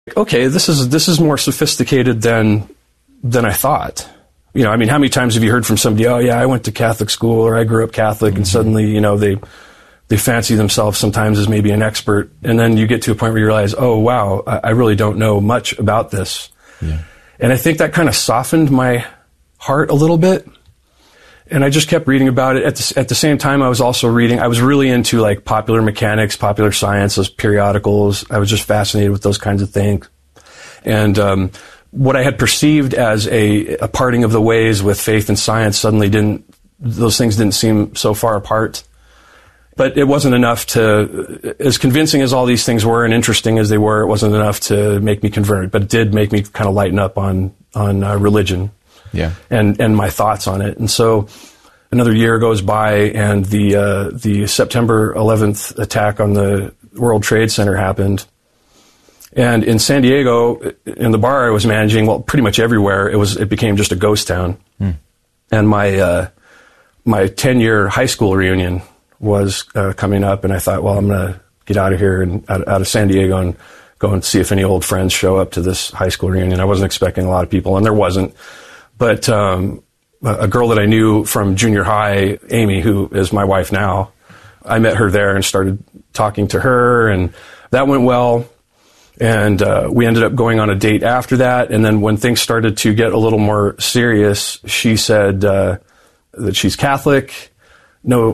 okay, this is more sophisticated than I thought. You know, I mean, how many times have you heard from somebody, oh yeah, I went to Catholic school, or I grew up Catholic, and suddenly, you know, they fancy themselves sometimes as maybe an expert, and then you get to a point where you realize, oh wow, I really don't know much about this. Yeah. And I think that kind of softened my heart a little bit. And I just kept reading about it. At the same time, I was also reading, I was really into like popular mechanics, popular science, those periodicals. I was just fascinated with those kinds of things. And what I had perceived as a parting of the ways with faith and science suddenly those things didn't seem so far apart. But it wasn't enough to, as convincing as all these things were and interesting as they were, it wasn't enough to make me convert. But it did make me kind of lighten up on religion. Yeah. And my thoughts on it. And so another year goes by, and the September 11th attack on the World Trade Center happened. And in San Diego, in the bar I was managing, well, pretty much everywhere, it became just a ghost town. And my 10-year high school reunion was coming up, and I thought, well, I'm going to get out of here and out of San Diego and go and see if any old friends show up to this high school reunion. I wasn't expecting a lot of people, and there wasn't. But a girl that I knew from junior high, Amy, who is my wife now, I met her there and started talking to her, and that went well. And we ended up going on a date after that. And then when things started to get a little more serious, she said that she's Catholic, no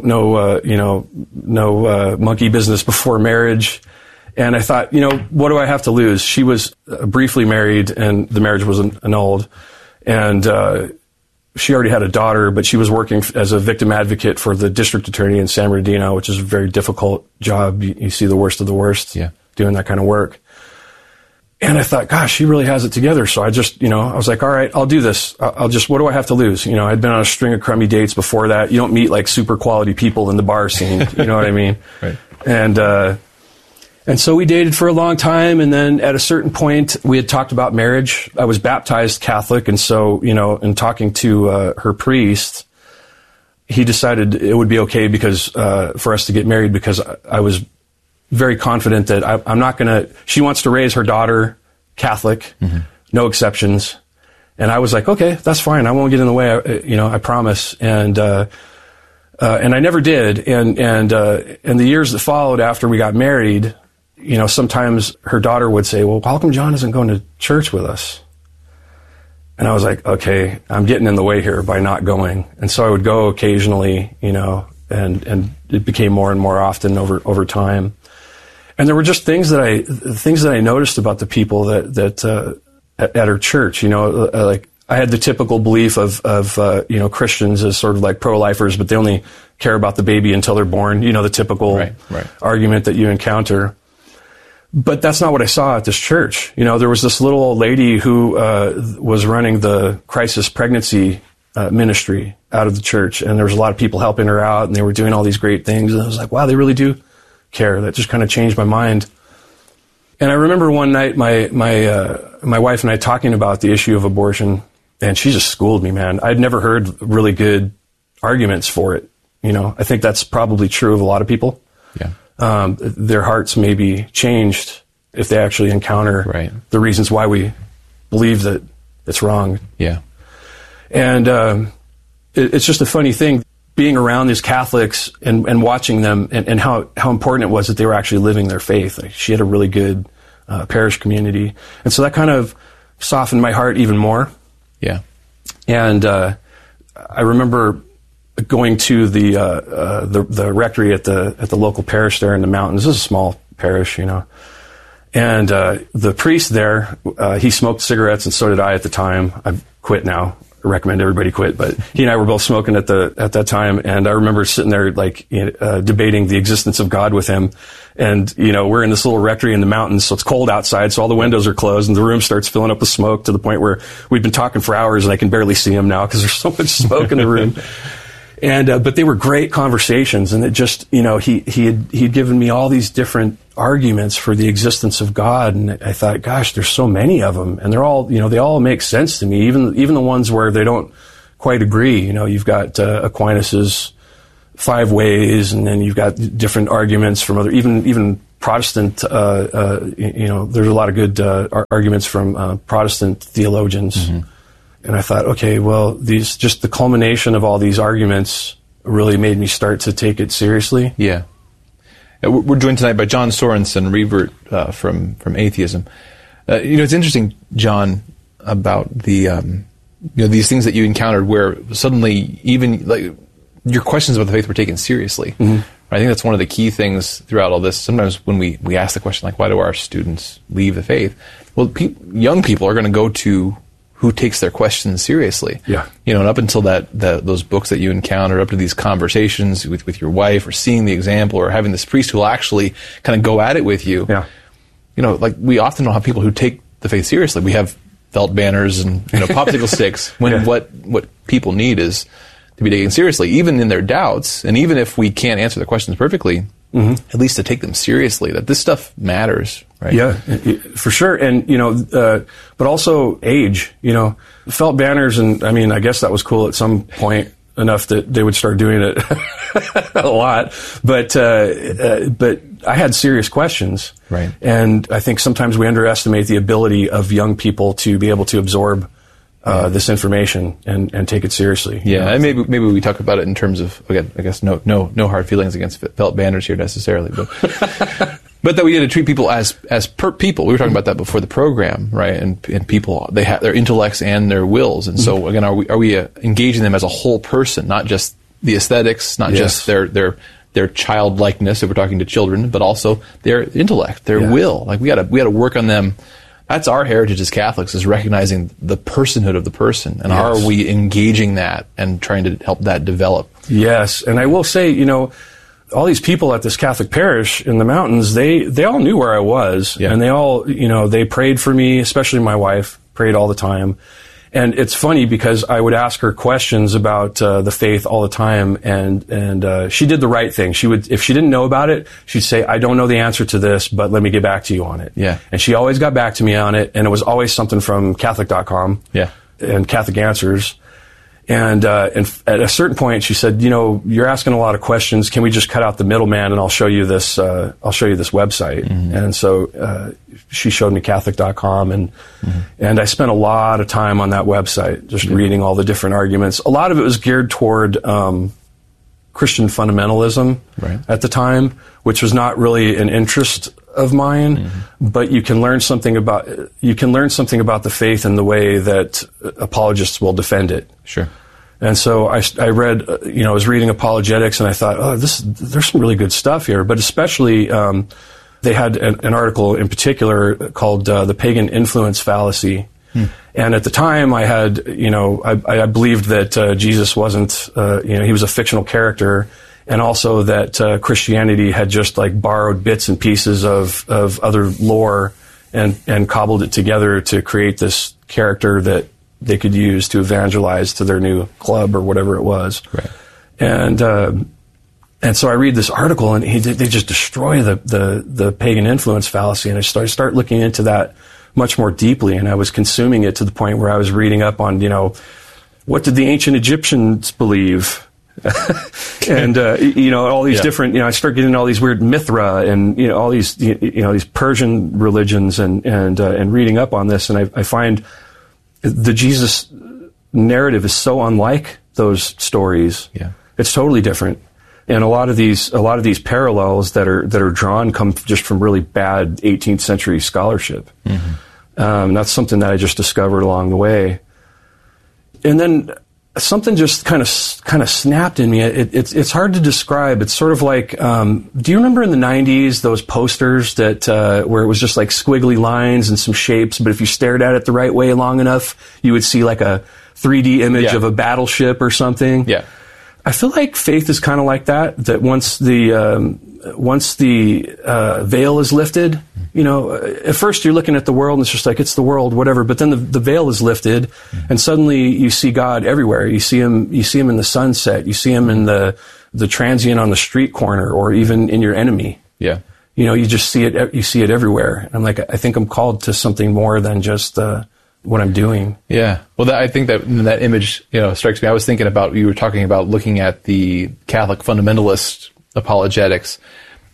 monkey business before marriage. And I thought, what do I have to lose? She was briefly married, and the marriage was annulled. And she already had a daughter, but she was working as a victim advocate for the district attorney in San Bernardino, which is a very difficult job. You see the worst of the worst doing that kind of work. And I thought, gosh, she really has it together. So I just, I was like, all right, I'll do this. What do I have to lose? I'd been on a string of crummy dates before that. You don't meet like super quality people in the bar scene. You know what I mean? Right. And so we dated for a long time. And then at a certain point, we had talked about marriage. I was baptized Catholic. And so, in talking to her priest, he decided it would be okay for us to get married, because I was very confident that I'm not going to, she wants to raise her daughter Catholic, no exceptions. And I was like, okay, that's fine. I won't get in the way. I promise. And I never did. And the years that followed after we got married, sometimes her daughter would say, well, how come John isn't going to church with us? And I was like, okay, I'm getting in the way here by not going. And so I would go occasionally, and it became more and more often over time. And there were just things that I noticed about the people that at her church. Like I had the typical belief of Christians as sort of like pro-lifers, but they only care about the baby until they're born. The typical argument that you encounter. But that's not what I saw at this church. There was this little old lady who was running the crisis pregnancy ministry out of the church, and there was a lot of people helping her out, and they were doing all these great things. And I was like, wow, they really do care. That just kind of changed my mind. And I remember one night my wife and I talking about the issue of abortion, and she just schooled me, man. I'd never heard really good arguments for it. I think that's probably true of a lot of people. Yeah. Their hearts may be changed if they actually encounter the reasons why we believe that it's wrong. Yeah. And it's just a funny thing, being around these Catholics and watching them and how important it was that they were actually living their faith. Like, she had a really good parish community. And so that kind of softened my heart even more. Yeah. And I remember going to the rectory at the local parish there in the mountains. This is a small parish, And the priest there, he smoked cigarettes, and so did I at the time. I've quit now. I recommend everybody quit, but he and I were both smoking at that time. And I remember sitting there debating the existence of God with him. And, we're in this little rectory in the mountains, so it's cold outside, so all the windows are closed, and the room starts filling up with smoke to the point where we've been talking for hours and I can barely see him now because there's so much smoke in the room. And, but they were great conversations, and it just, he'd given me all these different arguments for the existence of God. And I thought, gosh, there's so many of them, and they're all, they all make sense to me, even the ones where they don't quite agree. You've got, Aquinas's 5 ways, and then you've got different arguments from even Protestant, there's a lot of good arguments from Protestant theologians. And I thought, okay, well, just the culmination of all these arguments really made me start to take it seriously. Yeah. We're joined tonight by John Sorensen, revert from atheism. It's interesting, John, about the these things that you encountered where suddenly even like your questions about the faith were taken seriously. I think that's one of the key things throughout all this. Sometimes when we ask the question, like, why do our students leave the faith? Well, young people are going to go to who takes their questions seriously. Yeah. And up until those books that you encounter, up to these conversations with your wife, or seeing the example, or having this priest who will actually kind of go at it with you. Yeah. Like we often don't have people who take the faith seriously. We have felt banners and popsicle sticks when what people need is to be taken seriously, even in their doubts, and even if we can't answer their questions perfectly, at least to take them seriously, that this stuff matters, right? Yeah, for sure. And, but also age, felt banners, and I mean, I guess that was cool at some point enough that they would start doing it a lot. But I had serious questions. Right. And I think sometimes we underestimate the ability of young people to be able to absorb this information and take it seriously. Yeah, and maybe we talk about it in terms of, again, I guess no hard feelings against felt banners here necessarily, but that we need to treat people as people. We were talking about that before the program, right? And people, they have their intellects and their wills, and so again, are we engaging them as a whole person, not just the aesthetics, not just their childlikeness if we're talking to children, but also their intellect, their will. Like we got to work on them. That's our heritage as Catholics, is recognizing the personhood of the person. And are we engaging that and trying to help that develop? Yes. And I will say, all these people at this Catholic parish in the mountains, they all knew where I was. Yeah. And they all, they prayed for me, especially my wife, prayed all the time. And it's funny because I would ask her questions about the faith all the time, and she did the right thing. She would, if she didn't know about it, she'd say, "I don't know the answer to this, but let me get back to you on it." Yeah. And she always got back to me on it, and it was always something from Catholic.com. Yeah. And Catholic Answers. And at a certain point, she said, "You're asking a lot of questions. Can we just cut out the middleman, and I'll show you this website?" And so she showed me Catholic.com, and I spent a lot of time on that website, just reading all the different arguments. A lot of it was geared toward Christian fundamentalism at the time, which was not really an interest of mine, but you can learn something about the faith in the way that apologists will defend it. Sure. And so I read, I was reading apologetics, and I thought, there's some really good stuff here. But especially, they had an article in particular called "The Pagan Influence Fallacy." And at the time, I had, I believed that Jesus wasn't, he was a fictional character. And also that Christianity had just like borrowed bits and pieces of other lore and cobbled it together to create this character that they could use to evangelize to their new club or whatever it was. Right. And so I read this article, and they just destroy the pagan influence fallacy, and I start looking into that much more deeply, and I was consuming it to the point where I was reading up on, what did the ancient Egyptians believe? And all these different, I start getting all these weird Mithra and all these these Persian religions and reading up on this, and I find the Jesus narrative is so unlike those stories. Yeah. It's totally different. And a lot of these parallels that are drawn come just from really bad 18th century scholarship. That's something that I just discovered along the way. And then something just kind of snapped in me. It's hard to describe. It's sort of like, do you remember in the 90s those posters that where it was just like squiggly lines and some shapes, but if you stared at it the right way long enough, you would see like a 3D image of a battleship or something? Yeah. I feel like faith is kind of like that. That once the veil is lifted, at first you're looking at the world and it's just like, it's the world, whatever. But then the veil is lifted, and suddenly you see God everywhere. You see him in the sunset. You see him in the transient on the street corner, or even in your enemy. Yeah. You just see it. You see it everywhere. And I'm like, I think I'm called to something more than just what I'm doing. Yeah. Well, I think that image, strikes me. I was thinking about, you were talking about looking at the Catholic fundamentalist apologetics.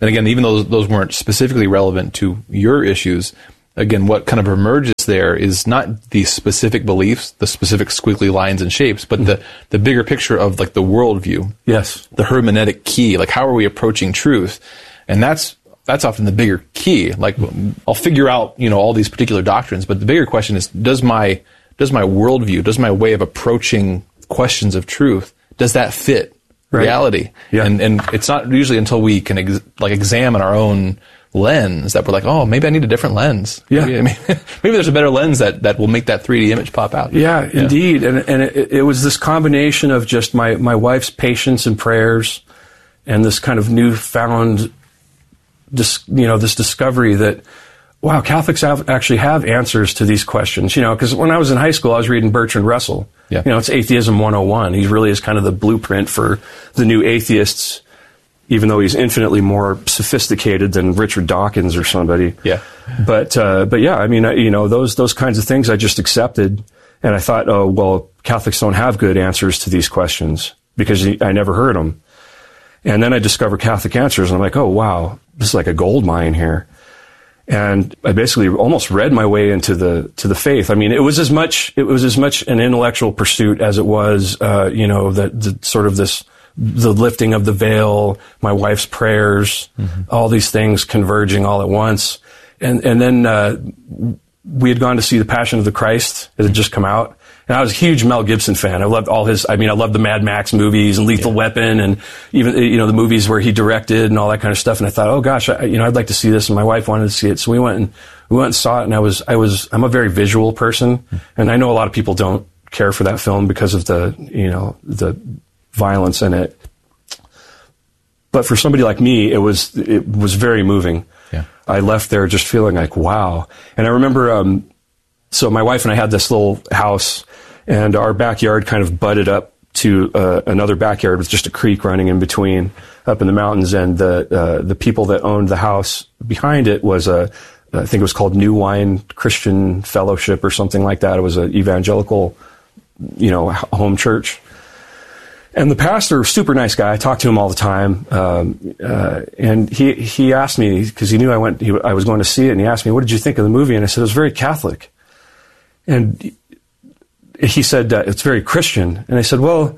And again, even though those weren't specifically relevant to your issues, again, what kind of emerges there is not the specific beliefs, the specific squiggly lines and shapes, but the bigger picture of like the worldview. Yes. The hermeneutic key, like how are we approaching truth? And that's often the bigger key. Like I'll figure out, all these particular doctrines, but the bigger question is, does my worldview, does my way of approaching questions of truth, does that fit reality? Yeah. And it's not usually until we can examine our own lens that we're like, oh, maybe I need a different lens. Yeah. Maybe there's a better lens that will make that 3D image pop out. Yeah, indeed. And it was this combination of just my wife's patience and prayers and this kind of newfound, this discovery that, wow, Catholics actually have answers to these questions. Because when I was in high school, I was reading Bertrand Russell. Yeah. It's Atheism 101. He really is kind of the blueprint for the new atheists, even though he's infinitely more sophisticated than Richard Dawkins or somebody. Yeah. But yeah, I mean, those kinds of things I just accepted. And I thought, oh, well, Catholics don't have good answers to these questions because I never heard them. And then I discovered Catholic Answers, and I'm like, oh, wow, this is like a gold mine here. And I basically almost read my way into the faith. I mean, it was as much an intellectual pursuit as it was, the sort of the lifting of the veil, my wife's prayers, all these things converging all at once. And then we had gone to see The Passion of the Christ. It had just come out. And I was a huge Mel Gibson fan. I loved I loved the Mad Max movies and Lethal Weapon and even, the movies where he directed and all that kind of stuff. And I thought, oh gosh, I'd like to see this. And my wife wanted to see it. So we went and saw it. And I'm a very visual person. And I know a lot of people don't care for that film because of the violence in it. But for somebody like me, it was very moving. Yeah. I left there just feeling like, wow. And I remember, so my wife and I had this little house, and our backyard kind of butted up to another backyard with just a creek running in between up in the mountains. And the people that owned the house behind it was I think it was called New Wine Christian Fellowship or something like that. It was an evangelical, home church. And the pastor, super nice guy, I talked to him all the time. And he asked me, because he knew I was going to see it, and he asked me, what did you think of the movie? And I said, it was very Catholic. And he said, it's very Christian. And I said, well,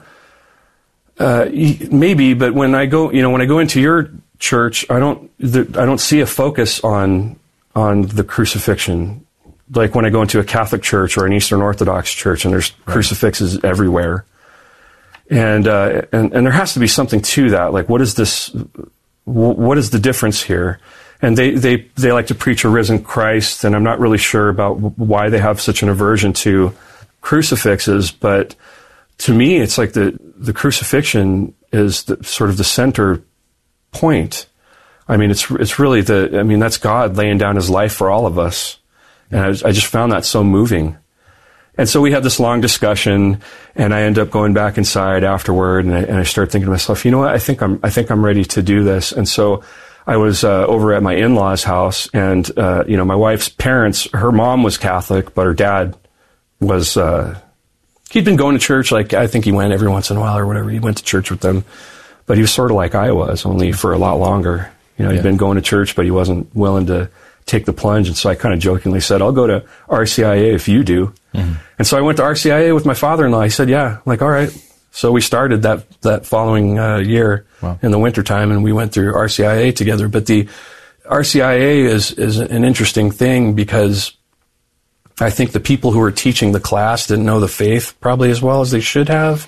maybe, but when I go into your church, I don't see a focus on the crucifixion. Like when I go into a Catholic church or an Eastern Orthodox church, and there's crucifixes everywhere. And there has to be something to that. Like, what is this? What is the difference here? And they like to preach a risen Christ, and I'm not really sure about why they have such an aversion to crucifixes. But to me, it's like the crucifixion is sort of the center point. I mean, it's really that's God laying down His life for all of us, and I just found that so moving. And so we had this long discussion, and I end up going back inside afterward, and I start thinking to myself, you know what? I think I'm ready to do this. And so I was over at my in-laws' house, and my wife's parents, her mom was Catholic, but her dad was he'd been going to church. Like, I think he went every once in a while or whatever. He went to church with them, but he was sort of like I was, only for a lot longer. He'd been going to church, but he wasn't willing to take the plunge. And so I kind of jokingly said, I'll go to RCIA if you do. Mm-hmm. And so I went to RCIA with my father-in-law. He said, yeah. I'm like, all right. So we started that following year in the wintertime, and we went through RCIA together. But the RCIA is an interesting thing because I think the people who were teaching the class didn't know the faith probably as well as they should have.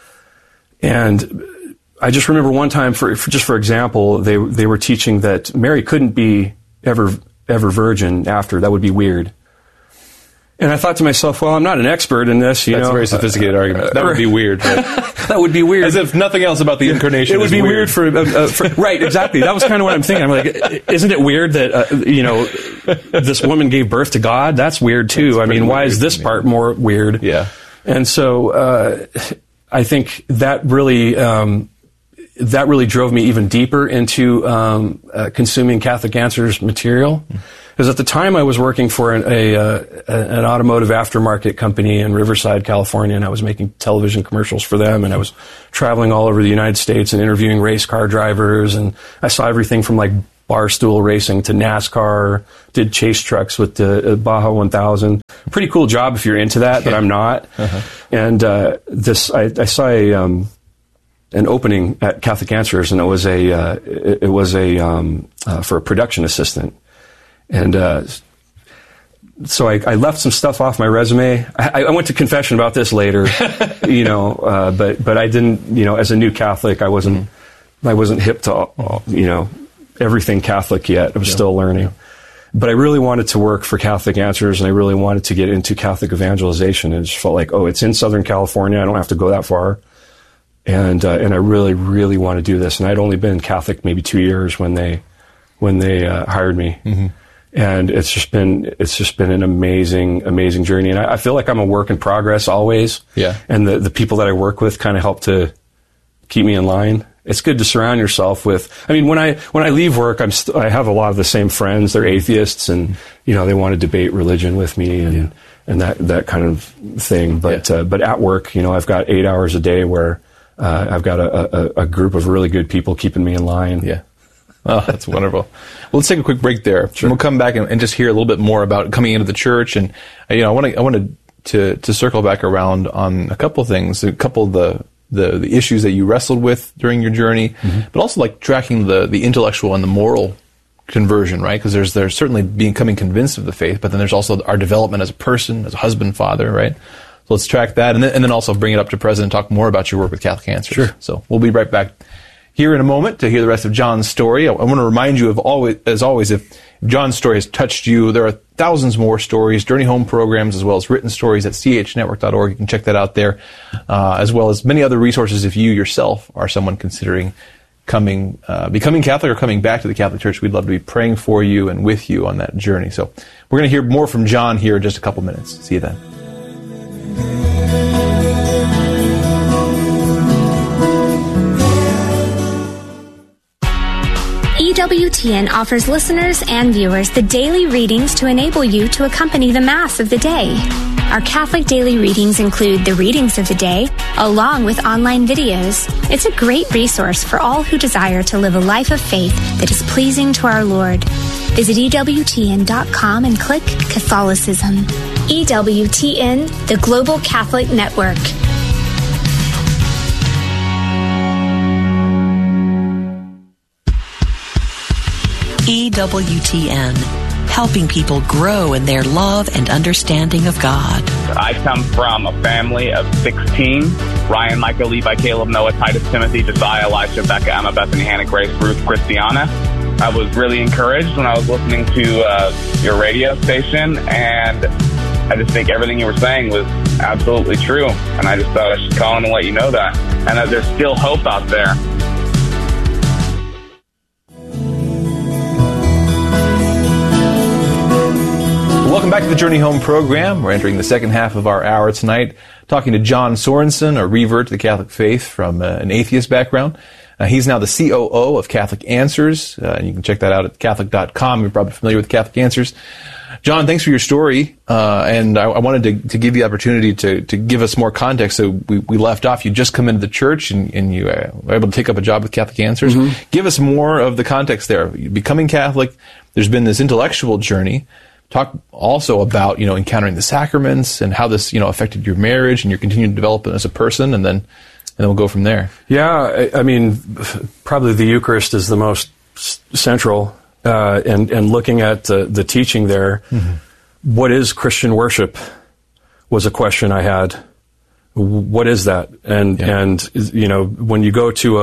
And I just remember one time, for example, they were teaching that Mary couldn't be ever virgin after. That would be weird. And I thought to myself, well, I'm not an expert in this. That's a very sophisticated argument. That would be weird. That would be weird. As if nothing else about the incarnation it would is be weird. for right, exactly. That was kind of what I'm thinking. I'm like, isn't it weird that, this woman gave birth to God? That's weird too. I mean, why is this part more weird? Yeah. And so I think that really drove me even deeper into consuming Catholic Answers material. Because at the time I was working for an automotive aftermarket company in Riverside, California, and I was making television commercials for them, and I was traveling all over the United States and interviewing race car drivers, and I saw everything from like barstool racing to NASCAR, did chase trucks with the Baja 1000. Pretty cool job if you're into that, but I'm not. And I saw an opening at Catholic Answers, and it was for a production assistant. And so I left some stuff off my resume. I went to confession about this later, but I didn't, as a new Catholic, I wasn't hip to, everything Catholic yet. I was still learning. But I really wanted to work for Catholic Answers, and I really wanted to get into Catholic evangelization. And it just felt like, it's in Southern California. I don't have to go that far. And I really, really want to do this. And I'd only been Catholic maybe 2 years when they hired me. Mm-hmm. And it's just been an amazing journey. And I feel like I'm a work in progress always. Yeah. And the people that I work with kind of help to keep me in line. It's good to surround yourself with, when I leave work, I have a lot of the same friends. They're atheists, and, they want to debate religion with me and that kind of thing. But at work, I've got 8 hours a day where, I've got a group of really good people keeping me in line. Yeah. Oh, that's wonderful. Well, let's take a quick break there. Sure. And we'll come back and just hear a little bit more about coming into the church. And, I wanted to circle back around on a couple of things, a couple of the issues that you wrestled with during your journey, but also like tracking the intellectual and the moral conversion, right? Because there's certainly becoming convinced of the faith, but then there's also our development as a person, as a husband, father, right? So let's track that, and then also bring it up to present and talk more about your work with Catholic Answers. Sure. So we'll be right back here in a moment to hear the rest of John's story. I want to remind you as always, if John's story has touched you, there are thousands more stories, Journey Home programs, as well as written stories at chnetwork.org. You can check that out there, as well as many other resources if you yourself are someone considering becoming Catholic or coming back to the Catholic Church. We'd love to be praying for you and with you on that journey. So we're going to hear more from John here in just a couple minutes. See you then. EWTN offers listeners and viewers the daily readings to enable you to accompany the Mass of the day. Our Catholic daily readings include the readings of the day, along with online videos. It's a great resource for all who desire to live a life of faith that is pleasing to our Lord. Visit EWTN.com and click Catholicism. EWTN, the Global Catholic Network. EWTN, helping people grow in their love and understanding of God. I come from a family of 16. Ryan, Micah, Levi, Caleb, Noah, Titus, Timothy, Josiah, Elisha, Becca, Emma, Bethany, Hannah, Grace, Ruth, Christiana. I was really encouraged when I was listening to your radio station, and I just think everything you were saying was absolutely true. And I just thought I should call in and let you know that. And that there's still hope out there. Welcome back to the Journey Home program. We're entering the second half of our hour tonight, talking to John Sorensen, a revert to the Catholic faith from an atheist background. He's now the COO of Catholic Answers, and you can check that out at Catholic.com. You're probably familiar with Catholic Answers. John, thanks for your story, and I wanted to give you the opportunity to give us more context. So we left off. You just come into the church, and you were able to take up a job with Catholic Answers. Mm-hmm. Give us more of the context there. Becoming Catholic, there's been this intellectual journey. Talk also about, encountering the sacraments and how this, affected your marriage and your continued development as a person, and then we'll go from there. Yeah, probably the Eucharist is the most central, and looking at the teaching there, mm-hmm. What is Christian worship was a question I had. What is that? And when you go to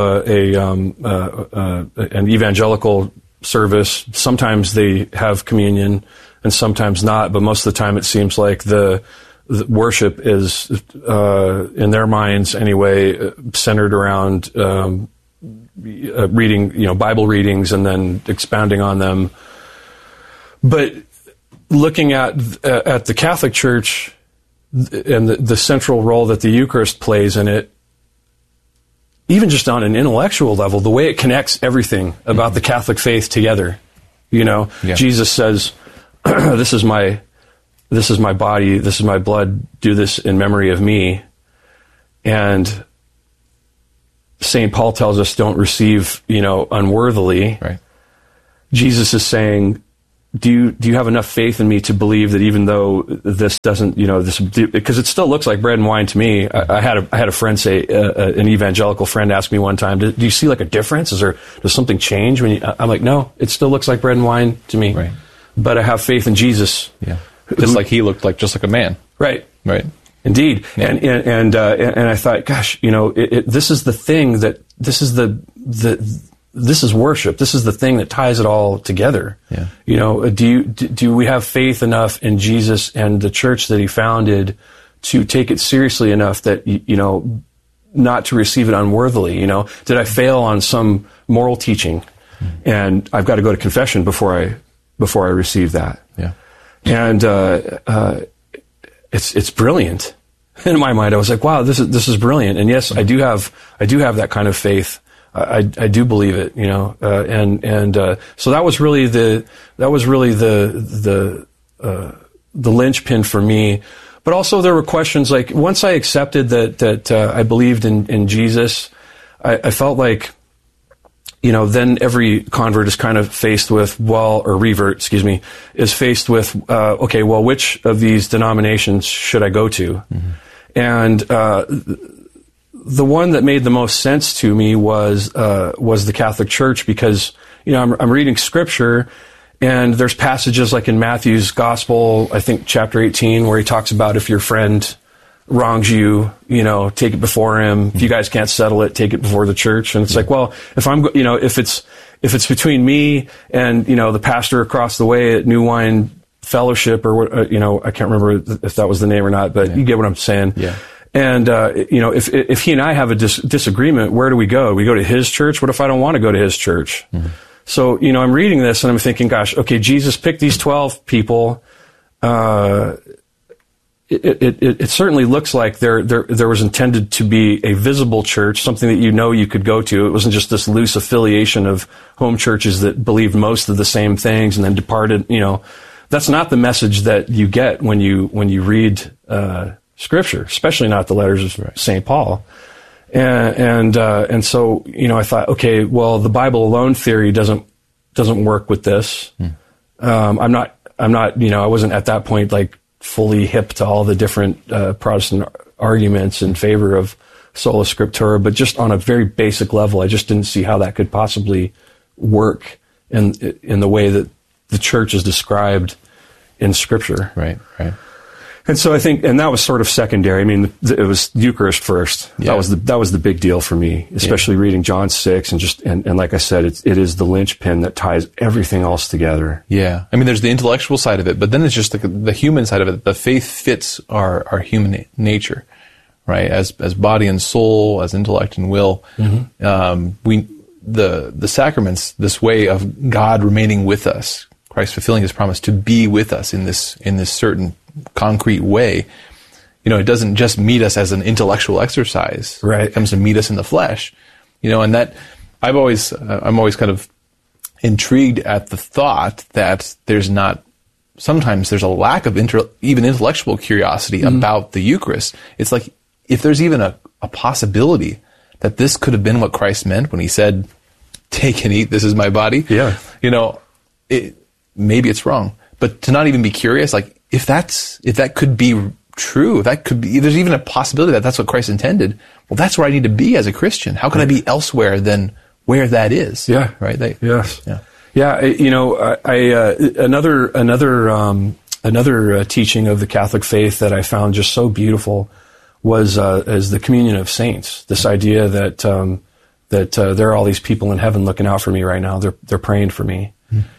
an evangelical service, sometimes they have communion and sometimes not, but most of the time it seems like the worship is, in their minds anyway, centered around reading, Bible readings and then expounding on them. But looking at the Catholic Church and the central role that the Eucharist plays in it, even just on an intellectual level, the way it connects everything about the Catholic faith together. Yeah. Jesus says, this is my body, this is my blood, do this in memory of me. And St. Paul tells us don't receive, unworthily. Right. Jesus is saying, do you have enough faith in me to believe that even though this doesn't, because it still looks like bread and wine to me. I had a friend say, an evangelical friend asked me one time, do you see like a difference? Does something change when I'm like, no, it still looks like bread and wine to me. Right. But I have faith in Jesus. Yeah. Just like he looked like just like a man. Right. Right. Indeed. Yeah. And I thought, gosh, this is the thing this is worship. This is the thing that ties it all together. Yeah. Do we have faith enough in Jesus and the church that he founded to take it seriously enough that, not to receive it unworthily? Did I fail on some moral teaching? And I've got to go to confession before I receive that. Yeah. And, it's brilliant. In my mind, I was like, wow, this is brilliant. And yes, I do have that kind of faith. I do believe it, so that was really the linchpin for me. But also there were questions like, once I accepted that I believed in Jesus, I felt like, then every convert is kind of faced with, is faced with, okay, well, which of these denominations should I go to? Mm-hmm. And the one that made the most sense to me was the Catholic Church, because I'm reading Scripture, and there's passages like in Matthew's Gospel, I think chapter 18, where he talks about if your friend wrongs you, take it before him. If you guys can't settle it, take it before the church. And it's like, well, if I'm, if it's between me and, the pastor across the way at New Wine Fellowship, or, I can't remember if that was the name or not, but you get what I'm saying. Yeah. And, if he and I have a disagreement, where do we go? We go to his church? What if I don't want to go to his church? Mm-hmm. So, I'm reading this and I'm thinking, gosh, okay, Jesus picked these 12 people. It certainly looks like there was intended to be a visible church, something that you could go to. It wasn't just this loose affiliation of home churches that believed most of the same things and then departed. That's not the message that you get when you read Scripture, especially not the letters of St. Paul. And so I thought, okay, well, the Bible alone theory doesn't work with this. I'm not I wasn't at that point like fully hip to all the different Protestant arguments in favor of sola scriptura, but just on a very basic level, I just didn't see how that could possibly work in the way that the church is described in Scripture. Right. And so I think, and that was sort of secondary. I mean, it was Eucharist first. Yeah. That was the big deal for me, especially reading John 6 and like I said, it is the linchpin that ties everything else together. Yeah. I mean, there's the intellectual side of it, but then it's just the human side of it. The faith fits our human nature, right? As body and soul, as intellect and will. Mm-hmm. The sacraments, this way of God remaining with us, Christ fulfilling his promise to be with us in this certain concrete way. It doesn't just meet us as an intellectual exercise. Right. It comes to meet us in the flesh. And that I'm always kind of intrigued at the thought that sometimes there's a lack of even intellectual curiosity about the Eucharist. It's like, if there's even a possibility that this could have been what Christ meant when he said, "Take and eat, this is my body." Yeah. Maybe it's wrong, but to not even be curious, like if that could be true, if there's even a possibility that that's what Christ intended, well, that's where I need to be as a Christian. How can I be elsewhere than where that is? Yeah. Right. Yes. Yeah. Yeah. Another teaching of the Catholic faith that I found just so beautiful was the communion of saints. This idea that there are all these people in heaven looking out for me right now. They're praying for me.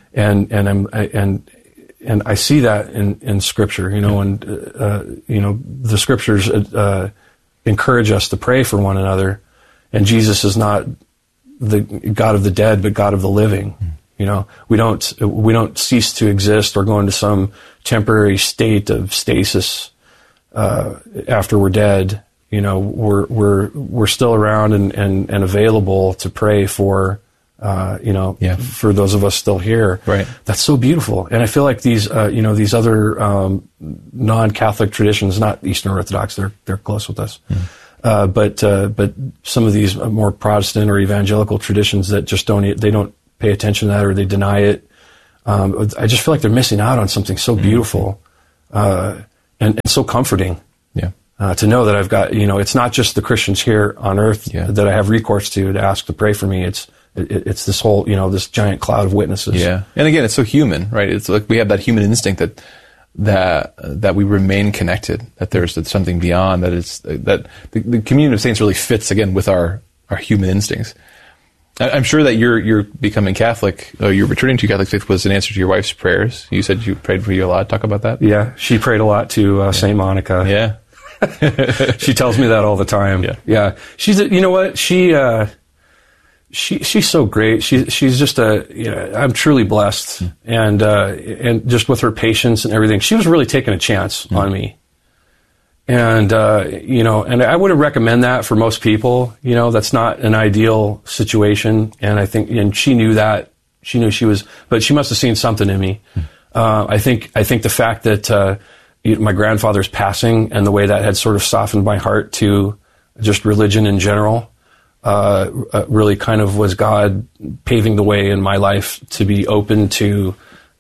And I see that in Scripture, and the Scriptures encourage us to pray for one another. And Jesus is not the God of the dead, but God of the living. We don't cease to exist or go into some temporary state of stasis after we're dead. We're still around and available to pray for for those of us still here. Right. That's so beautiful. And I feel like these other non-Catholic traditions, not Eastern Orthodox, they're close with us. But some of these more Protestant or evangelical traditions that just don't pay attention to that, or they deny it. I just feel like they're missing out on something so beautiful, and so comforting. Yeah. To know that I've got, it's not just the Christians here on earth that I have recourse to ask to pray for me. It's this whole, this giant cloud of witnesses. Yeah. And again, it's so human, right? It's like we have that human instinct that we remain connected, that there's something beyond, that the communion of saints really fits again with our human instincts. I'm sure that you're becoming Catholic, you're returning to Catholic faith was an answer to your wife's prayers. You said you prayed for you a lot. Talk about that. Yeah. She prayed a lot to St. Monica. Yeah. She tells me that all the time. Yeah. She's, you know what? She's so great. She's just I'm truly blessed. And just with her patience and everything, she was really taking a chance on me. And, and I wouldn't recommend that for most people. That's not an ideal situation. And I think, and she knew that. She knew but she must have seen something in me. I think the fact that, my grandfather's passing and the way that had sort of softened my heart to just religion in general, really kind of was God paving the way in my life to be open to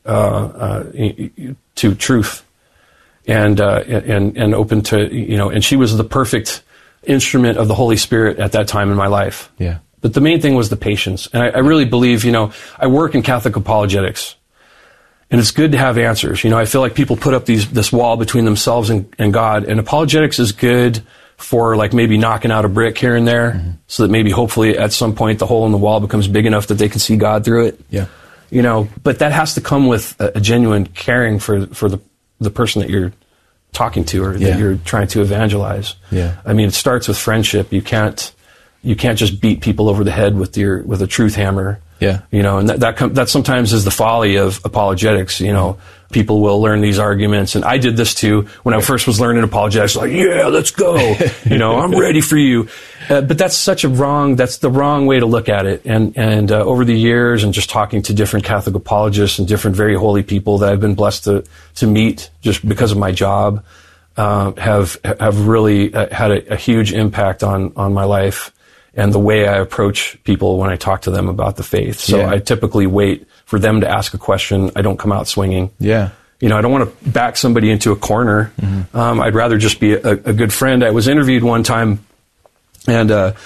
truth and open to, and she was the perfect instrument of the Holy Spirit at that time in my life. Yeah. But the main thing was the patience. And I really believe, I work in Catholic apologetics. And it's good to have answers. I feel like people put up this wall between themselves and God. And apologetics is good for like maybe knocking out a brick here and there, so that maybe hopefully at some point the hole in the wall becomes big enough that they can see God through it. Yeah. But that has to come with a genuine caring for the person that you're talking to or that you're trying to evangelize. Yeah. I mean, it starts with friendship. You can't just beat people over the head with a truth hammer. Yeah. And that sometimes is the folly of apologetics. People will learn these arguments. And I did this too when I first was learning apologetics. Like, yeah, let's go. I'm ready for you. But that's the wrong way to look at it. And over the years and just talking to different Catholic apologists and different very holy people that I've been blessed to meet just because of my job, have really had a huge impact on my life and the way I approach people when I talk to them about the faith. So I typically wait for them to ask a question. I don't come out swinging. Yeah. I don't want to back somebody into a corner. I'd rather just be a good friend. I was interviewed one time, and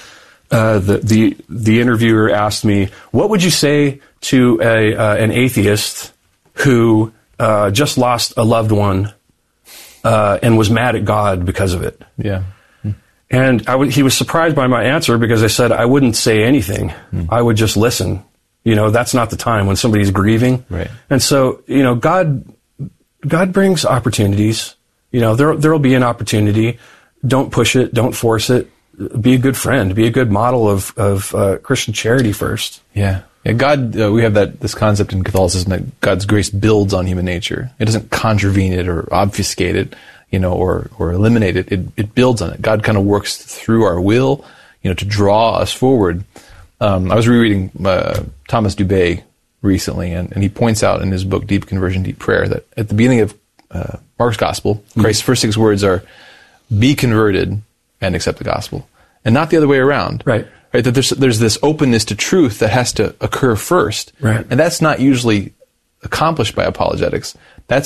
the interviewer asked me, "What would you say to an atheist who just lost a loved one and was mad at God because of it?" Yeah. And he was surprised by my answer because I said I wouldn't say anything. I would just listen. That's not the time when somebody's grieving. Right. And so, God brings opportunities. There'll be an opportunity. Don't push it. Don't force it. Be a good friend. Be a good model of Christian charity first. Yeah. Yeah. God, we have this concept in Catholicism that God's grace builds on human nature. It doesn't contravene it or obfuscate it. Or eliminate it. It builds on it. God kind of works through our will, to draw us forward. I was rereading Thomas Dubay recently, and he points out in his book, Deep Conversion, Deep Prayer, that at the beginning of Mark's Gospel, Christ's first 6 words are, be converted and accept the gospel, and not the other way around. Right. That there's this openness to truth that has to occur first. Right. And that's not usually accomplished by apologetics.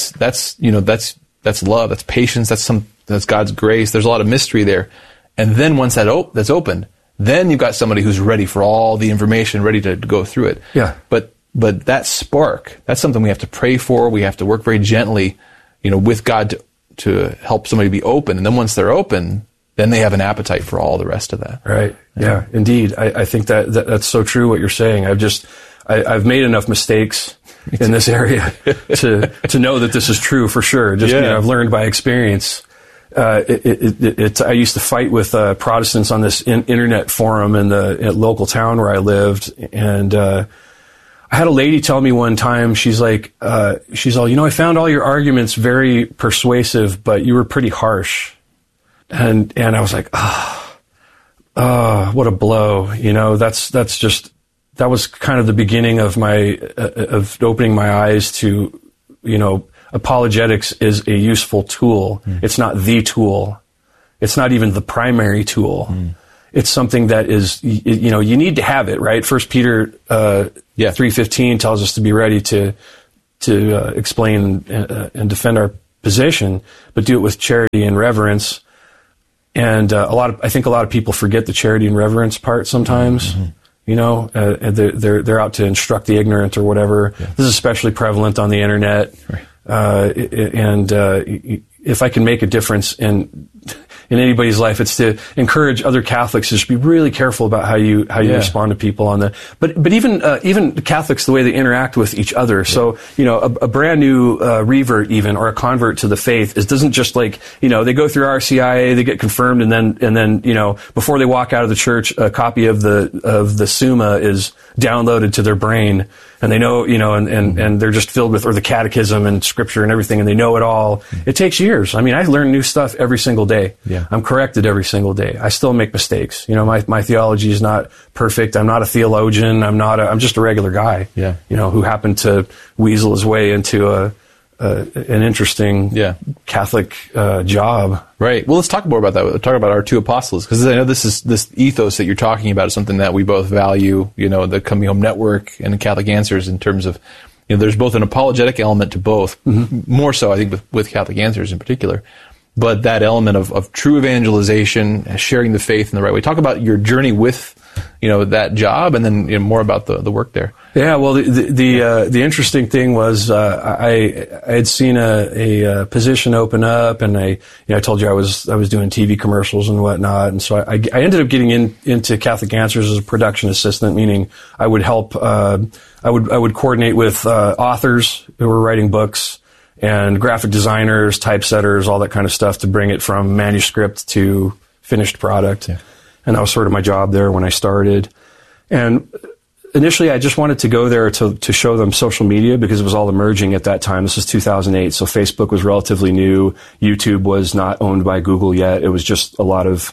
That's love, that's patience, that's God's grace. There's a lot of mystery there. And then once that's opened, then you've got somebody who's ready for all the information, ready to go through it. Yeah. But that spark, that's something we have to pray for. We have to work very gently, with God to help somebody be open. And then once they're open, then they have an appetite for all the rest of that. Right. Yeah, indeed. I think that's so true what you're saying. I've made enough mistakes in this area to know that this is true for sure. I've learned by experience. I used to fight with Protestants on this internet forum in the local town where I lived, and I had a lady tell me one time, she's all, I found all your arguments very persuasive, but you were pretty harsh. And I was like, what a blow. kind of the beginning of of opening my eyes to, apologetics is a useful tool. It's not the tool. It's not even the primary tool. It's something that is, you need to have it, right? 1 Peter 3:15 tells us to be ready to explain and defend our position, but do it with charity and reverence. And I think a lot of people forget the charity and reverence part sometimes. And they're out to instruct the ignorant or whatever. Yeah. This is especially prevalent on the internet. Right. If I can make a difference in anybody's life, it's to encourage other Catholics to just be really careful about how you respond to people on the. But even Catholics, the way they interact with each other. So a brand new revert even or a convert to the faith doesn't just they go through RCIA, they get confirmed, and then before they walk out of the church, a copy of the Summa is downloaded to their brain, and they know and they're just filled with, or the Catechism and Scripture and everything, and they know it all. It takes years. I mean, I learn new stuff every single day. Yeah. I'm corrected every single day. I still make mistakes. My theology is not perfect. I'm not a theologian. I'm just a regular guy. Yeah. Who happened to weasel his way into an interesting Catholic job. Right. Well, let's talk more about that. We'll talk about our two apostles, because I know this ethos that you're talking about is something that we both value. The Coming Home Network and the Catholic Answers, in terms of there's both an apologetic element to both, more so I think with Catholic Answers in particular, but that element of true evangelization, sharing the faith in the right way. Talk about your journey with that job, and then more about the work there. Yeah, well, the interesting thing was I had seen a position open up, and I told you I was doing TV commercials and whatnot, and so I ended up getting into Catholic Answers as a production assistant, meaning I would help I would coordinate with authors who were writing books and graphic designers, typesetters, all that kind of stuff to bring it from manuscript to finished product. Yeah. And that was sort of my job there when I started. And initially, I just wanted to go there to show them social media, because it was all emerging at that time. This was 2008, so Facebook was relatively new. YouTube was not owned by Google yet. It was just a lot of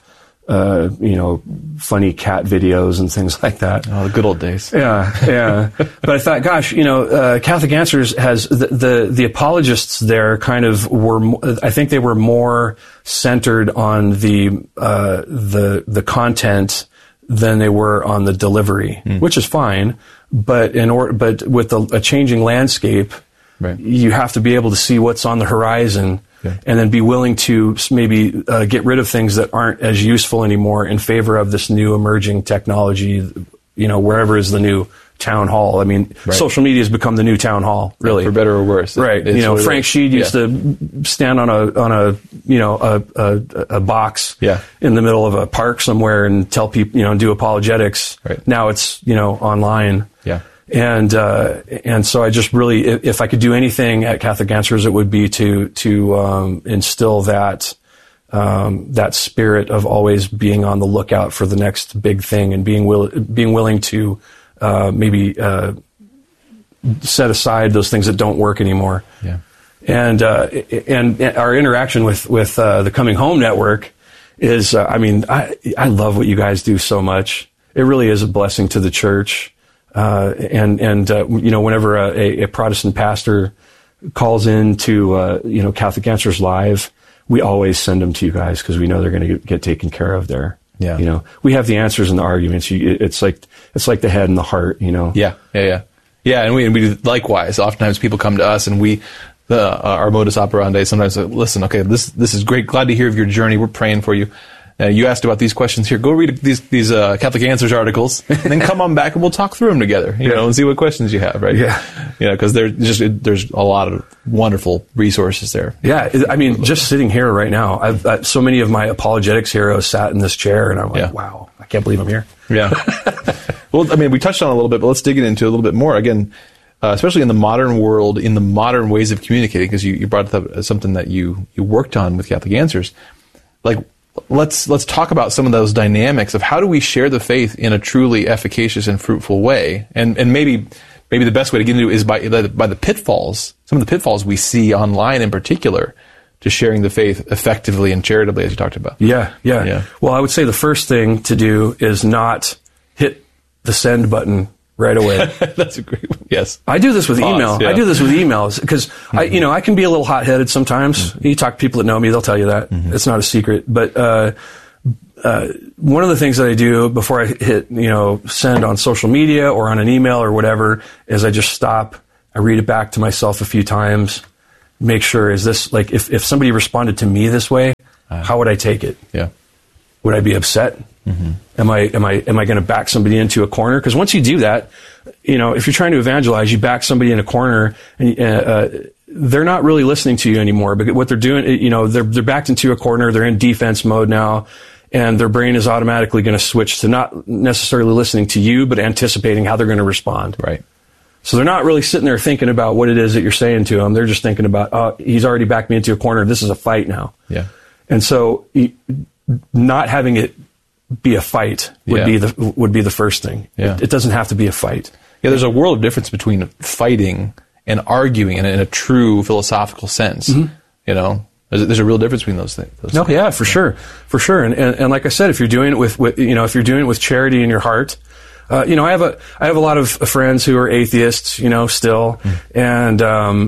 funny cat videos and things like that. Oh, the good old days. Yeah. But I thought, gosh, Catholic Answers has the apologists there kind of were. I think they were more centered on the content than they were on the delivery, which is fine. But with a changing landscape, right, you have to be able to see what's on the horizon. Okay. And then be willing to maybe get rid of things that aren't as useful anymore in favor of this new emerging technology, wherever is the new town hall. I mean, right, social media has become the new town hall, really. For better or worse. Right. Frank Sheed used to stand on a box in the middle of a park somewhere and tell people, do apologetics. Right. Now it's, online. Yeah. And so I just really, if I could do anything at Catholic Answers, it would be to instill that spirit of always being on the lookout for the next big thing, and being willing to maybe set aside those things that don't work anymore. Yeah. And our interaction with the Coming Home Network is, I love what you guys do so much. It really is a blessing to the church. Whenever a Protestant pastor calls in to, Catholic Answers Live, we always send them to you guys, because we know they're going to get taken care of there. Yeah. We have the answers and the arguments. It's like the head and the heart, Yeah. And we likewise. Oftentimes people come to us, and our modus operandi sometimes, listen, okay, this is great. Glad to hear of your journey. We're praying for you. You asked about these questions here. Go read these Catholic Answers articles, and then come on back and we'll talk through them together, and see what questions you have, right? Yeah. Because there's a lot of wonderful resources there. Yeah. Just sitting here right now, I've so many of my apologetics heroes sat in this chair, and I'm like, wow, I can't believe I'm here. Yeah. Well, we touched on it a little bit, but let's dig into it a little bit more. Again, especially in the modern world, in the modern ways of communicating, because you brought up as something that you worked on with Catholic Answers. Let's talk about some of those dynamics of how do we share the faith in a truly efficacious and fruitful way, and maybe the best way to get into it is by the pitfalls, some of the pitfalls we see online in particular, to sharing the faith effectively and charitably, as you talked about. Yeah. Well, I would say the first thing to do is not hit the send button right away. That's a great one. Yes. I do this with email. Yeah. I do this with emails because I can be a little hot-headed sometimes. You talk to people that know me, they'll tell you that. It's not a secret. But one of the things that I do before I hit, send on social media or on an email or whatever is I just stop. I read it back to myself a few times. Make sure, is this like, if somebody responded to me this way, how would I take it? Yeah. Would I be upset? Am I going to back somebody into a corner? Because once you do that, if you're trying to evangelize, you back somebody in a corner, and they're not really listening to you anymore. But what they're doing, they're backed into a corner. They're in defense mode now, and their brain is automatically going to switch to not necessarily listening to you, but anticipating how they're going to respond. Right. So they're not really sitting there thinking about what it is that you're saying to them. They're just thinking about, oh, he's already backed me into a corner. This is a fight now. Yeah. And so not having it be a fight would be the first thing. Yeah. It doesn't have to be a fight. Yeah, there's a world of difference between fighting and arguing in a true philosophical sense. There's a real difference between those things. Yeah, for sure. And like I said, if you're doing it with charity in your heart, I have a lot of friends who are atheists, still, and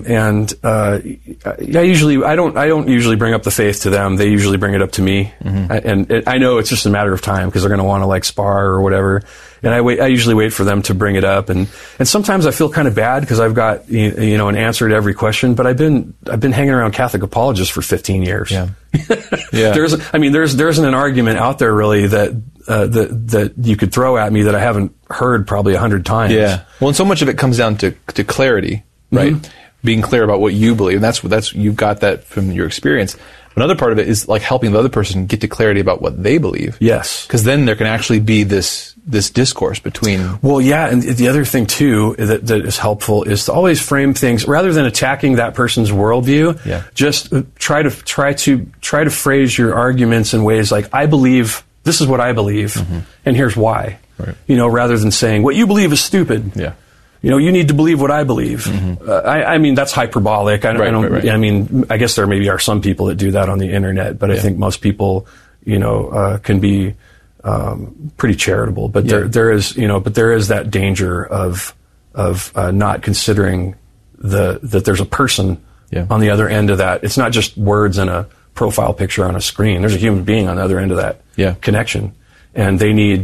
I don't usually bring up the faith to them. They usually bring it up to me, and I know it's just a matter of time because they're going to want to spar or whatever. And I usually wait for them to bring it up, and sometimes I feel kind of bad because I've got an answer to every question. But I've been hanging around Catholic apologists for 15 years. Yeah, yeah. There isn't an argument out there really that you could throw at me that I haven't heard probably 100 times. Yeah. Well, and so much of it comes down to clarity, right? Being clear about what you believe. And that's you've got that from your experience. Another part of it is helping the other person get to clarity about what they believe. Yes. Because then there can actually be this discourse between. Well, yeah, and the other thing too that is helpful is to always frame things rather than attacking that person's worldview. Yeah. Just try to phrase your arguments in ways like, I believe this is what I believe, and here's why. Right. Rather than saying what you believe is stupid. Yeah. You need to believe what I believe. I mean, that's hyperbolic. Right. I mean, I guess there maybe are some people that do that on the internet, but I think most people, can be pretty charitable. But there is that danger of not considering that there's a person on the other end of that. It's not just words and a profile picture on a screen. There's a human being on the other end of that connection, and they need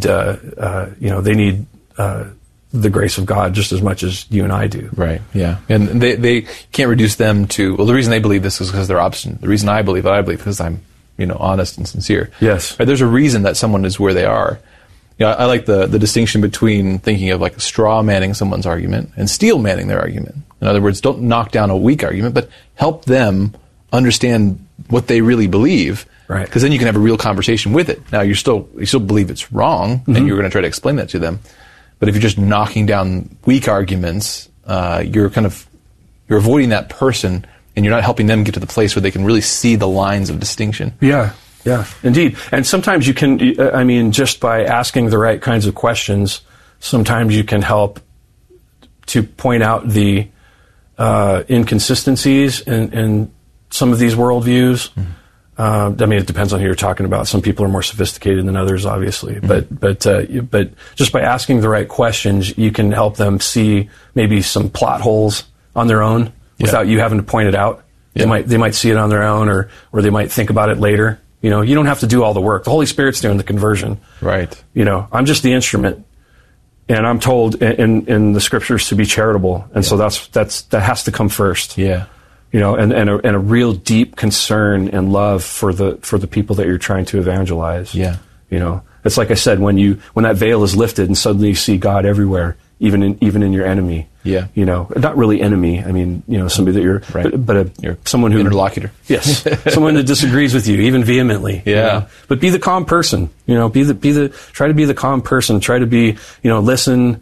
the grace of God just as much as you and I do. Right, yeah. And they can't reduce them to, well, the reason they believe this is because they're obstinate. The reason I believe what I believe because I'm, honest and sincere. Yes. Right, there's a reason that someone is where they are. I like the distinction between thinking of straw manning someone's argument and steel manning their argument. In other words, don't knock down a weak argument, but help them understand what they really believe. Right. Because then you can have a real conversation with it. Now, you still believe it's wrong, and you're going to try to explain that to them. But if you're just knocking down weak arguments, you're avoiding that person, and you're not helping them get to the place where they can really see the lines of distinction. Yeah, indeed. And sometimes you can, just by asking the right kinds of questions, sometimes you can help to point out the inconsistencies in some of these worldviews. It depends on who you're talking about. Some people are more sophisticated than others, obviously. But just by asking the right questions, you can help them see maybe some plot holes on their own without you having to point it out. Yeah. They might see it on their own, or they might think about it later. You don't have to do all the work. The Holy Spirit's doing the conversion. Right. I'm just the instrument, and I'm told in the Scriptures to be charitable, and so that has to come first. Yeah. And a real deep concern and love for the people that you're trying to evangelize. Yeah. It's like I said, when that veil is lifted and suddenly you see God everywhere, even in your enemy. Yeah. Not really enemy. Somebody that you're, but someone who interlocutor. Yes. Someone that disagrees with you, even vehemently. Yeah. But be the calm person. Try to be the calm person. Try to be, listen.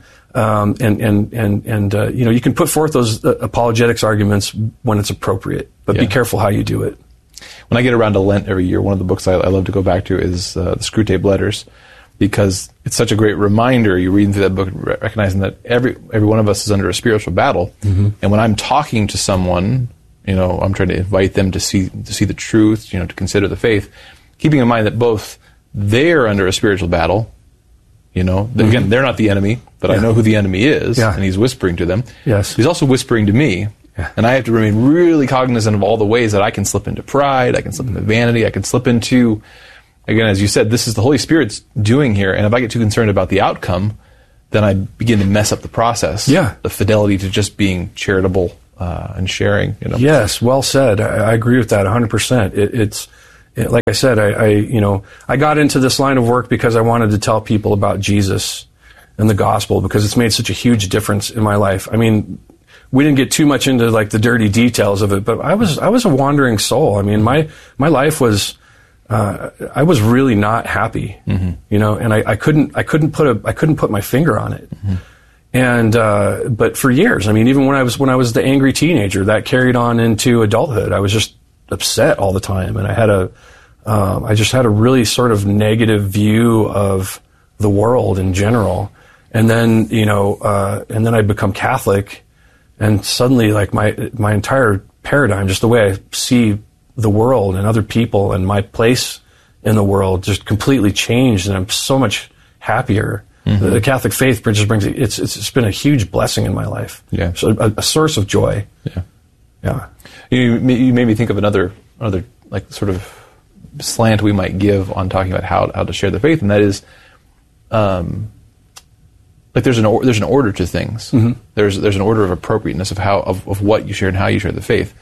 You can put forth those apologetics arguments when it's appropriate, but be careful how you do it. When I get around to Lent every year, one of the books I love to go back to is the Screwtape Letters, because it's such a great reminder. You're reading through that book, recognizing that every one of us is under a spiritual battle, and when I'm talking to someone, I'm trying to invite them to see the truth, to consider the faith, keeping in mind that both they're under a spiritual battle, You know, again, they're not the enemy, but I know who the enemy is, and he's whispering to them. Yes. He's also whispering to me, and I have to remain really cognizant of all the ways that I can slip into pride, I can slip into vanity, I can slip into, again, as you said, this is the Holy Spirit's doing here, and if I get too concerned about the outcome, then I begin to mess up the process. Yeah. The fidelity to just being charitable and sharing. You know? Yes, well said. I agree with that 100%. It's like I said, I got into this line of work because I wanted to tell people about Jesus and the gospel, because it's made such a huge difference in my life. I mean, we didn't get too much into like the dirty details of it, but I was a wandering soul. I mean, my life was, I was really not happy, you know, and I couldn't put my finger on it. And, but for years, I mean, even when I was the angry teenager, that carried on into adulthood. I was just upset all the time, and I just had a really sort of negative view of the world in general. And then, you know, and then I become Catholic, and suddenly, like, my entire paradigm, just the way I see the world and other people and my place in the world, just completely changed, and I'm so much happier. The Catholic faith just brings it's been a huge blessing in my life. Yeah, so a source of joy. Yeah. You made me think of another like sort of slant we might give on talking about how to share the faith, and that is, like there's an order to things. There's an order of appropriateness of what you share and how you share the faith.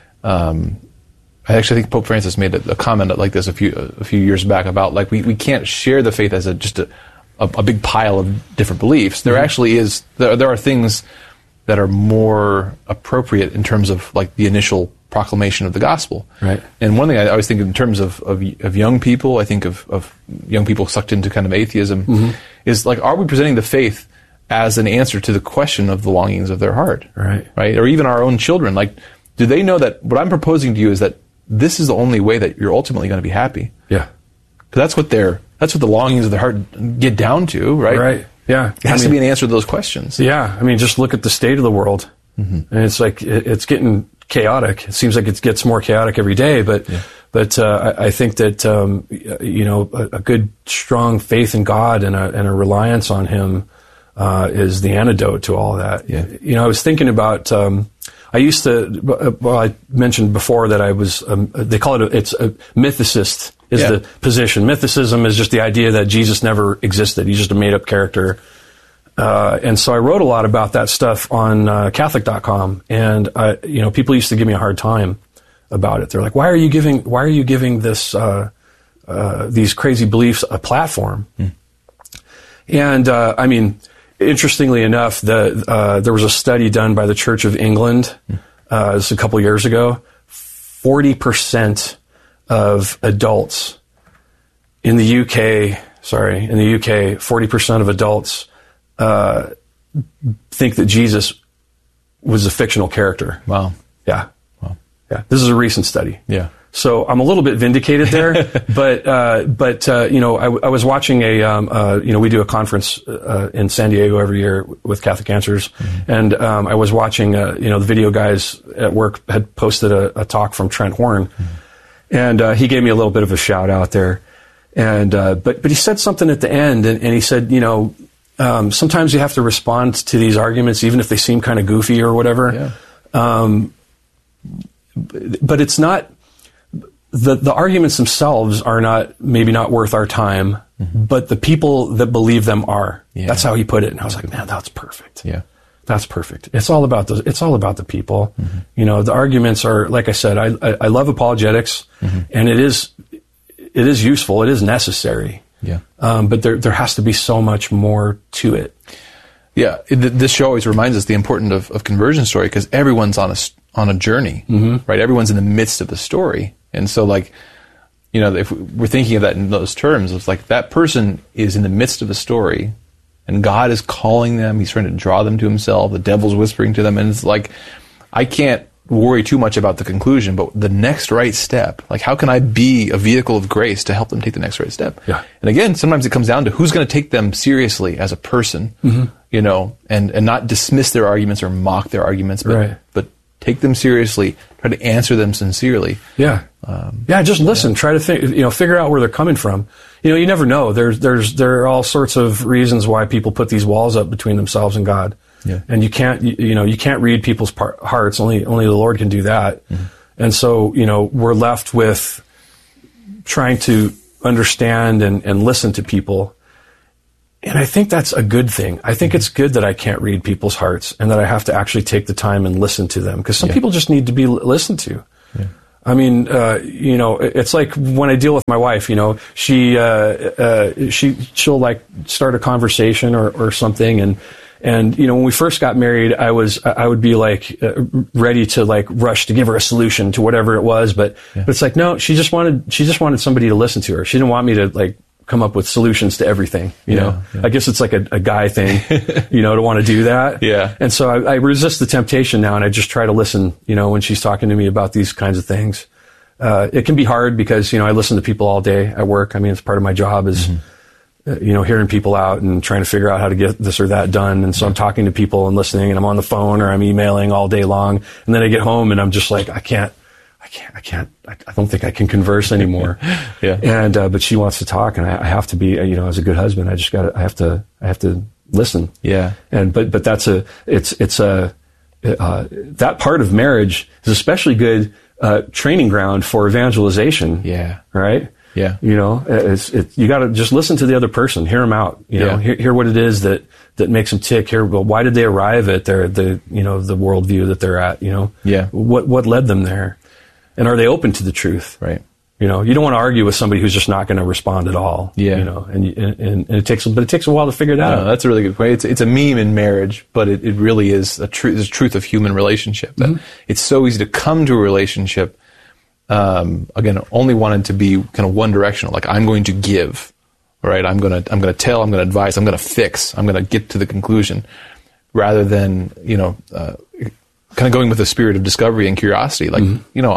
I actually think Pope Francis made a comment like this a few years back about like we can't share the faith as just a big pile of different beliefs. There actually is there are things that are more appropriate in terms of like the initial proclamation of the gospel. Right. And one thing I always think in terms of young people, I think of young people sucked into kind of atheism, is like, are we presenting the faith as an answer to the question of the longings of their heart? Right. Right. Or even our own children. Like, do they know that what I'm proposing to you is that this is the only way that you're ultimately going to be happy? Yeah. Because that's what the longings of the heart get down to, right? Right. Yeah. It has to be an answer to those questions. Yeah. I mean, just look at the state of the world. And it's like, it's getting chaotic. It seems like it gets more chaotic every day, but I think that, you know, a good, strong faith in God and a reliance on Him, is the antidote to all that. Yeah. You know, I was thinking about, I used to, I mentioned before that I was, they call it, it's a mythicist is the position. Mythicism is just the idea that Jesus never existed. He's just a made up character. And so I wrote a lot about that stuff on Catholic.com, and you know, people used to give me a hard time about it. They're like, "Why are you giving this these crazy beliefs a platform?" And I mean, interestingly enough, there was a study done by the Church of England this a couple years ago. 40% of adults in the UK, 40% of adults think that Jesus was a fictional character. Wow. Yeah. Wow. Yeah. This is a recent study. Yeah. So I'm a little bit vindicated there, but you know, I was watching you know, we do a conference in San Diego every year with Catholic Answers, and I was watching, you know, the video guys at work had posted a talk from Trent Horn, and he gave me a little bit of a shout out there, and but he said something at the end, and he said, you know, sometimes you have to respond to these arguments, even if they seem kind of goofy or whatever. Yeah. But it's not. The arguments themselves are maybe not worth our time, but the people that believe them are. Yeah. That's how he put it, and I was like, man, that's perfect. Yeah, that's perfect. It's all about the people. You know, the arguments are, like I said, I love apologetics, and it is useful. It is necessary. Yeah. But there has to be so much more to it. Yeah. This show always reminds us the importance of conversion story, because everyone's on a journey, right? Everyone's in the midst of the story. And so, like, you know, if we're thinking of that in those terms, it's like that person is in the midst of a story, and God is calling them. He's trying to draw them to Himself. The devil's whispering to them. And it's like, I can't worry too much about the conclusion, but the next right step, like, how can I be a vehicle of grace to help them take the next right step? Yeah. And again, sometimes it comes down to who's going to take them seriously as a person, you know, and not dismiss their arguments or mock their arguments, but take them seriously, try to answer them sincerely. Yeah. Just listen. Try to figure out where they're coming from. You never know. There are all sorts of reasons why people put these walls up between themselves and God. Yeah. And you can't read people's hearts. Only the Lord can do that. Mm-hmm. And so, we're left with trying to understand and listen to people. And I think that's a good thing. I think it's good that I can't read people's hearts and that I have to actually take the time and listen to them, because some people just need to be listened to. Yeah. I mean, it's like when I deal with my wife, she'll like start a conversation or something. And when we first got married, I would be like ready to like rush to give her a solution to whatever it was. But it's like, no, she just wanted somebody to listen to her. She didn't want me to like come up with solutions to everything, you know. I guess it's like a guy thing, to want to do that. Yeah. And so I resist the temptation now, and I just try to listen, when she's talking to me about these kinds of things. It can be hard because, I listen to people all day at work. I mean, it's part of my job is, hearing people out and trying to figure out how to get this or that done. And so I'm talking to people and listening, and I'm on the phone or I'm emailing all day long. And then I get home and I'm just like, I don't think I can converse anymore. And, but she wants to talk, and I have to be, as a good husband, I have to listen. Yeah. And, but that's that part of marriage is especially good, training ground for evangelization. Yeah. Right? Yeah. You got to just listen to the other person, hear them out, hear what it is that makes them tick. Why did they arrive at the worldview that they're at, what led them there? And are they open to the truth? Right. You don't want to argue with somebody who's just not going to respond at all. Yeah. And it takes a while to figure that out. That's a really good point. It's a meme in marriage, but it really is the truth of human relationship. That it's so easy to come to a relationship, again, only wanted to be kind of one directional. Like, I'm going to give, right? I'm going to tell, I'm going to advise, I'm going to fix, I'm going to get to the conclusion, rather than, kind of going with a spirit of discovery and curiosity. Like,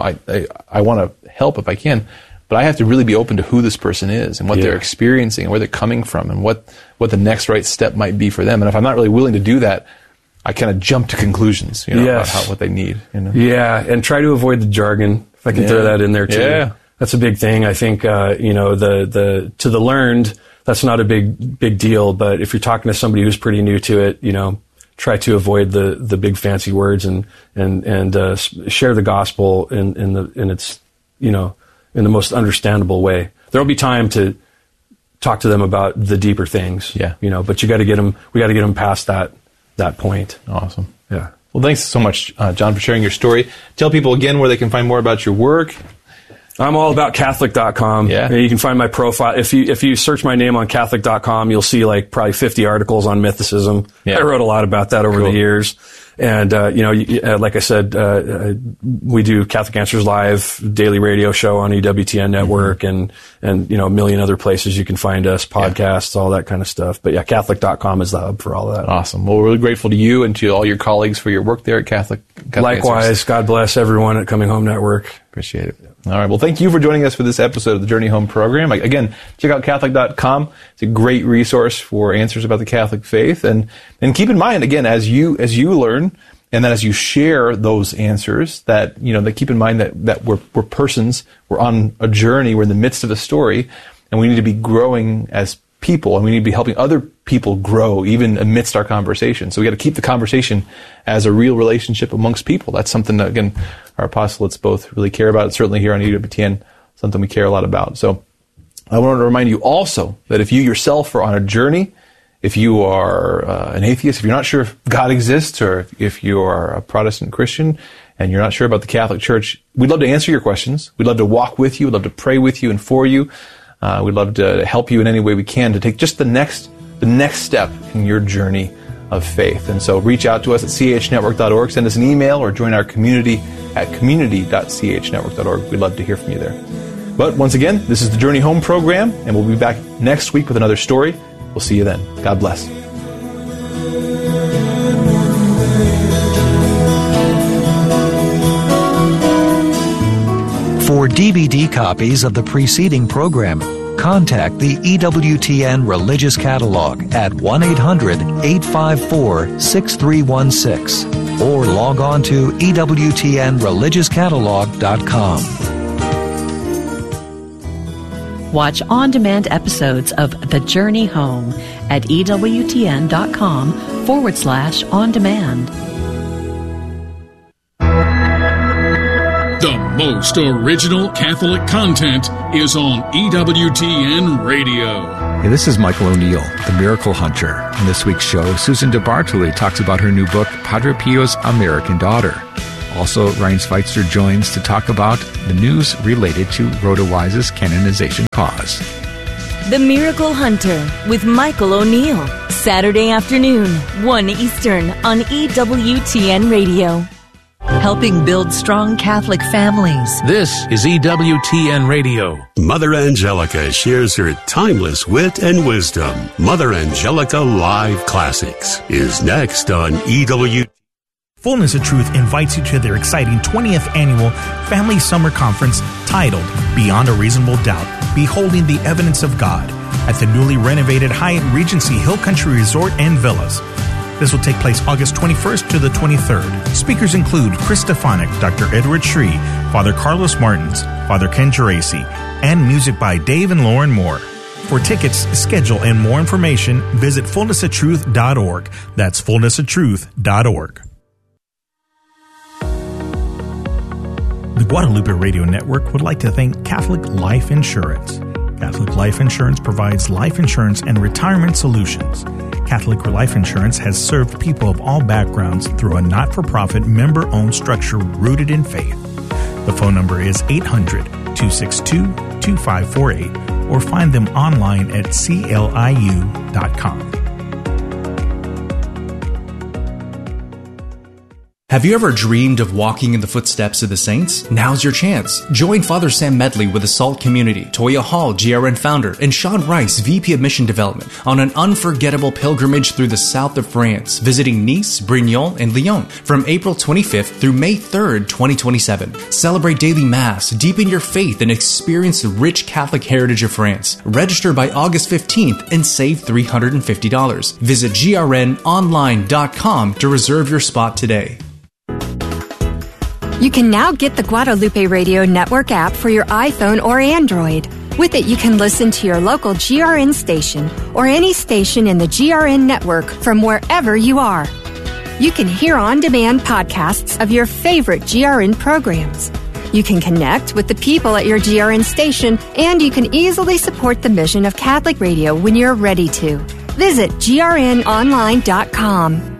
I want to help if I can, but I have to really be open to who this person is and what they're experiencing and where they're coming from and what the next right step might be for them. And if I'm not really willing to do that, I kind of jump to conclusions, about what they need. Yeah, and try to avoid the jargon. If I can throw that in there too. Yeah. That's a big thing. I think, to the learned, that's not a big deal. But if you're talking to somebody who's pretty new to it, try to avoid the big fancy words and share the gospel in its, in the most understandable way. There'll be time to talk to them about the deeper things. Yeah. But we got to get them past that point. Awesome. Yeah. Well, thanks so much, John, for sharing your story. Tell people again where they can find more about your work. I'm all about Catholic.com. Yeah. You can find my profile. If you search my name on Catholic.com, you'll see like probably 50 articles on mythicism. Yeah. I wrote a lot about that over the years. And, like I said, we do Catholic Answers Live daily radio show on EWTN network and, a million other places you can find us, podcasts, all that kind of stuff. But yeah, Catholic.com is the hub for all that. Awesome. Well, we're really grateful to you and to all your colleagues for your work there at Catholic Likewise. Answers. God bless everyone at Coming Home Network. Appreciate it. All right. Well, thank you for joining us for this episode of the Journey Home program. Again, check out Catholic.com. It's a great resource for answers about the Catholic faith. And keep in mind, again, as you learn, and then as you share those answers, that keep in mind that we're persons, we're on a journey, we're in the midst of a story, and we need to be growing as people, and we need to be helping other people grow even amidst our conversation. So we got to keep the conversation as a real relationship amongst people. That's something that, again, our apostolates both really care about. Certainly here on EWTN, something we care a lot about. So I want to remind you also that if you yourself are on a journey, if you are an atheist, if you're not sure if God exists, or if you are a Protestant Christian and you're not sure about the Catholic Church, we'd love to answer your questions. We'd love to walk with you. We'd love to pray with you and for you. We'd love to help you in any way we can to take just the next step in your journey of faith. And so reach out to us at chnetwork.org, send us an email, or join our community at community.chnetwork.org. We'd love to hear from you there. But once again, this is the Journey Home program, and we'll be back next week with another story. We'll see you then. God bless. For DVD copies of the preceding program, contact the EWTN Religious Catalog at 1-800-854-6316. or log on to EWTNReligiousCatalog.com. Watch on-demand episodes of The Journey Home at EWTN.com/on-demand. The most original Catholic content is on EWTN Radio. Hey, this is Michael O'Neill, the Miracle Hunter. On this week's show, Susan DeBartoli talks about her new book, Padre Pio's American Daughter. Also, Ryan Schweitzer joins to talk about the news related to Rhoda Wise's canonization cause. The Miracle Hunter with Michael O'Neill. Saturday afternoon, 1 Eastern on EWTN Radio. Helping build strong Catholic families. This is EWTN Radio. Mother Angelica shares her timeless wit and wisdom. Mother Angelica Live Classics is next on EWTN. Fullness of Truth invites you to their exciting 20th annual Family Summer Conference titled Beyond a Reasonable Doubt, Beholding the Evidence of God at the newly renovated Hyatt Regency Hill Country Resort and Villas. This will take place August 21st to the 23rd. Speakers include Chris Stefanik, Dr. Edward Shree, Father Carlos Martins, Father Ken Geraci, and music by Dave and Lauren Moore. For tickets, schedule, and more information, visit fullnessoftruth.org. That's fullnessoftruth.org. The Guadalupe Radio Network would like to thank Catholic Life Insurance. Catholic Life Insurance provides life insurance and retirement solutions. Catholic Life Insurance has served people of all backgrounds through a not-for-profit, member-owned structure rooted in faith. The phone number is 800-262-2548 or find them online at cliu.com. Have you ever dreamed of walking in the footsteps of the saints? Now's your chance. Join Father Sam Medley with the SALT community, Toya Hall, GRN founder, and Sean Rice, VP of Mission Development, on an unforgettable pilgrimage through the south of France, visiting Nice, Brignoles, and Lyon from April 25th through May 3rd, 2027. Celebrate daily Mass, deepen your faith, and experience the rich Catholic heritage of France. Register by August 15th and save $350. Visit grnonline.com to reserve your spot today. You can now get the Guadalupe Radio Network app for your iPhone or Android. With it, you can listen to your local GRN station or any station in the GRN network from wherever you are. You can hear on-demand podcasts of your favorite GRN programs. You can connect with the people at your GRN station, and you can easily support the mission of Catholic Radio when you're ready to. Visit grnonline.com.